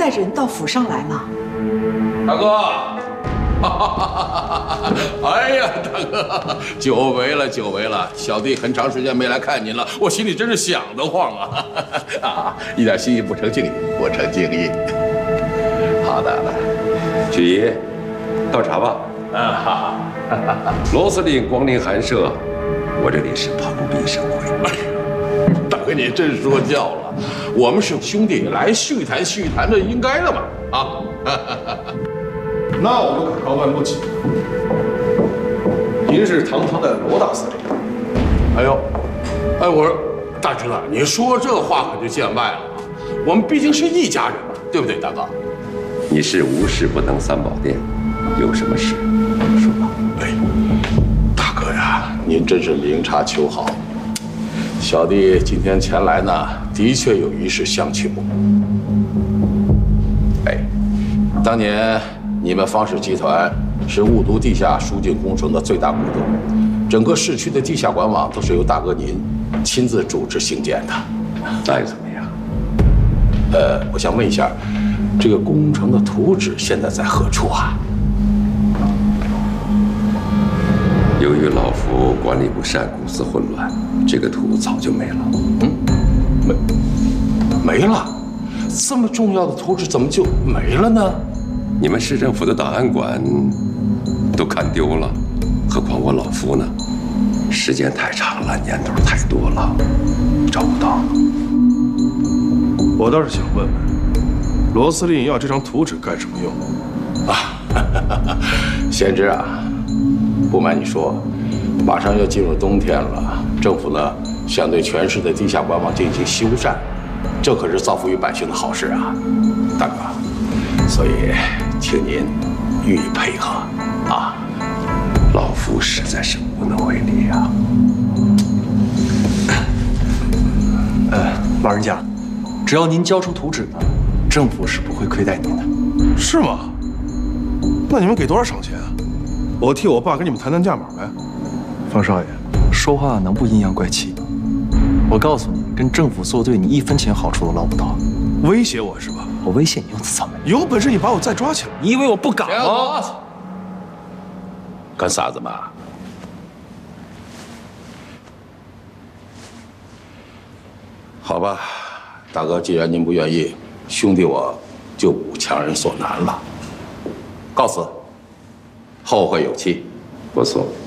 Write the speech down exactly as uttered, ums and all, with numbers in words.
带着人到府上来吗？ 大哥，哎呀，大哥，久违了，久违了！小弟很长时间没来看您了，我心里真是想得慌啊！啊，一点心意不成敬意，不成敬意。好的， 曲爷，倒茶吧。 嗯，好。 罗司令光临寒舍，我这里是蓬荜生辉。 大哥，你真说教了，我们是兄弟，来叙谈叙谈，这应该的嘛！啊。 那我们可高攀不起。您是堂堂的罗大司令。 哎呦，哎，我说大侄子，你说这话可就见外了啊！我们毕竟是一家人嘛，对不对，大哥？ 你是无事不登三宝殿，有什么事说吧。 哎，大哥呀，您真是明察秋毫。小弟今天前来呢，的确有一事相求。哎，当年你们方氏集团是雾都地下输进工程的最大股东，整个市区的地下管网都是由大哥您亲自主持兴建的。 那又怎么样？ 呃，我想问一下，这个工程的图纸现在在何处啊？ 由于老夫管理不善，公司混乱，这个图早就没了。 嗯，没没了？这么重要的图纸怎么就没了呢？ 你们市政府的档案馆都看丢了，何况我老夫呢？时间太长了，年头太多了，找不到。 我倒是想问问，罗司令要这张图纸干什么用？ 啊，贤侄啊，不瞒你说，马上要进入冬天了，政府呢想对全市的地下管网进行修缮，这可是造福于百姓的好事啊，大哥，所以请您予以配合啊。 老夫实在是无能为力呀。 呃，老人家，只要您交出图纸呢，政府是不会亏待您的。 是吗？那你们给多少赏钱啊？我替我爸跟你们谈谈价码呗。方少爷， 说话能不阴阳怪气？我告诉你，跟政府作对，你一分钱好处都捞不到。 威胁我是吧？ 我威胁你又怎么？ 有本事你把我再抓起来！ 你以为我不敢吗？ 干啥子嘛？好吧，大哥，既然您不愿意，兄弟我就不强人所难了。告辞，后会有期。 不错。